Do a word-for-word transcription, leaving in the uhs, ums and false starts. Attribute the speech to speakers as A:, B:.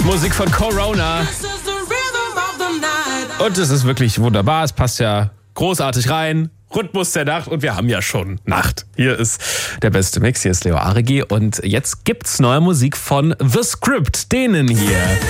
A: Musik von Corona. Und es ist wirklich wunderbar. Es passt ja großartig rein. Rhythmus der Nacht und wir haben ja schon Nacht. Hier ist der beste Mix. Hier ist Leo Aregi und jetzt gibt's neue Musik von The Script, denen hier.